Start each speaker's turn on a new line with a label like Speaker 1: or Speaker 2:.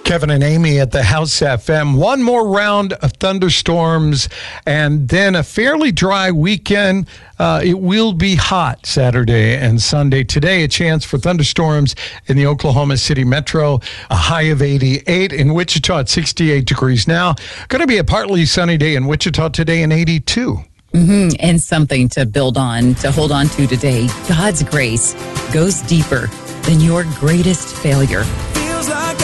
Speaker 1: Kevin and Amy at the House FM. One more round of thunderstorms and then a fairly dry weekend. It will be hot Saturday and Sunday. Today, a chance for thunderstorms in the Oklahoma City metro. A high of 88. In Wichita, at 68 degrees now. Going to be a partly sunny day in Wichita today and 82.
Speaker 2: And something to build on, to hold on to today. God's grace goes deeper than your greatest failure.